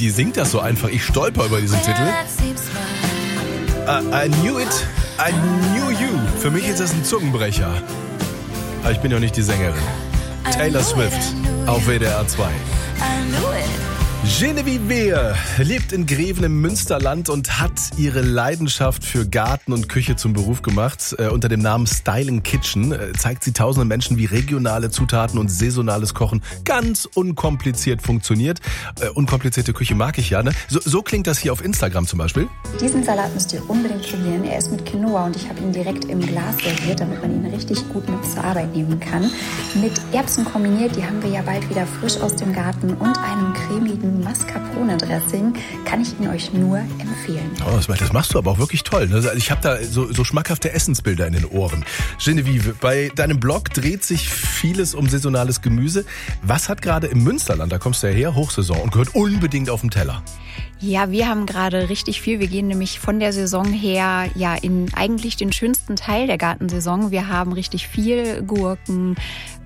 die singt das so einfach. Ich stolper über diesen Titel. I knew it, I knew you. Für mich ist das ein Zungenbrecher. Aber ich bin ja nicht die Sängerin. Taylor Swift auf WDR 2. Genevieve Wehe lebt in Greven im Münsterland und hat ihre Leidenschaft für Garten und Küche zum Beruf gemacht. Unter dem Namen Styling Kitchen zeigt sie tausenden Menschen, wie regionale Zutaten und saisonales Kochen ganz unkompliziert funktioniert. Unkomplizierte Küche mag ich ja, ne? So klingt das hier auf Instagram zum Beispiel. Diesen Salat müsst ihr unbedingt probieren. Er ist mit Quinoa und ich habe ihn direkt im Glas serviert, damit man ihn richtig gut mit zur Arbeit nehmen kann. Mit Erbsen kombiniert, die haben wir ja bald wieder frisch aus dem Garten, und einem cremigen Mascarpone-Dressing, kann ich ihn euch nur empfehlen. Oh, das machst du aber auch wirklich toll. Also ich habe da so schmackhafte Essensbilder in den Ohren. Genevieve, bei deinem Blog dreht sich vieles um saisonales Gemüse. Was hat gerade im Münsterland, da kommst du ja her, Hochsaison und gehört unbedingt auf den Teller? Ja, wir haben gerade richtig viel. Wir gehen nämlich von der Saison her ja in eigentlich den schönsten Teil der Gartensaison. Wir haben richtig viel Gurken,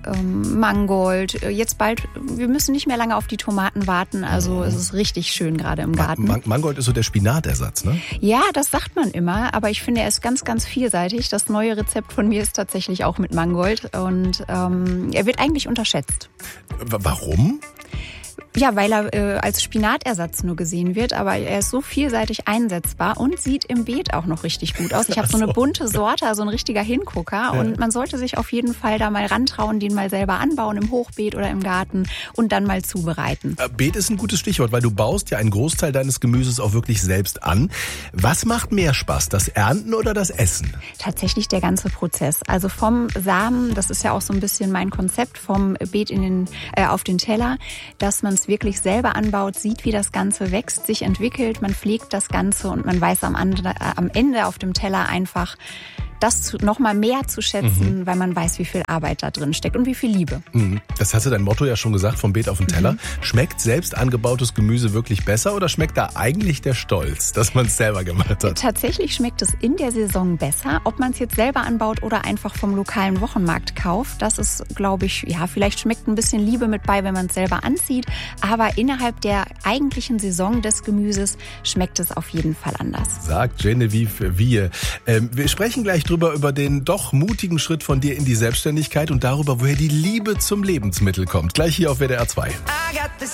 Mangold. Jetzt bald, wir müssen nicht mehr lange auf die Tomaten warten. Also es ist richtig schön gerade im Garten. Mangold ist so der Spinatersatz, ne? Ja, das sagt man immer. Aber ich finde, er ist ganz, ganz vielseitig. Das neue Rezept von mir ist tatsächlich auch mit Mangold. Und er wird eigentlich unterschätzt. Warum? Ja, weil er als Spinatersatz nur gesehen wird, aber er ist so vielseitig einsetzbar und sieht im Beet auch noch richtig gut aus. Ich habe so eine bunte Sorte, also ein richtiger Hingucker, und man sollte sich auf jeden Fall da mal rantrauen, den mal selber anbauen im Hochbeet oder im Garten und dann mal zubereiten. Beet ist ein gutes Stichwort, weil du baust ja einen Großteil deines Gemüses auch wirklich selbst an. Was macht mehr Spaß, das Ernten oder das Essen? Tatsächlich der ganze Prozess. Also vom Samen, das ist ja auch so ein bisschen mein Konzept, vom Beet auf den Teller, dass man es wirklich selber anbaut, sieht, wie das Ganze wächst, sich entwickelt, man pflegt das Ganze und man weiß am Ende auf dem Teller einfach, das noch mal mehr zu schätzen, weil man weiß, wie viel Arbeit da drin steckt und wie viel Liebe. Das hast du dein Motto ja schon gesagt, vom Beet auf den Teller. Schmeckt selbst angebautes Gemüse wirklich besser oder schmeckt da eigentlich der Stolz, dass man es selber gemacht hat? Tatsächlich schmeckt es in der Saison besser. Ob man es jetzt selber anbaut oder einfach vom lokalen Wochenmarkt kauft, das ist, glaube ich, ja, vielleicht schmeckt ein bisschen Liebe mit bei, wenn man es selber anzieht. Aber innerhalb der eigentlichen Saison des Gemüses schmeckt es auf jeden Fall anders. Sagt Genevieve Wehe. Wir sprechen gleich über den doch mutigen Schritt von dir in die Selbstständigkeit und darüber, woher die Liebe zum Lebensmittel kommt. Gleich hier auf WDR 2.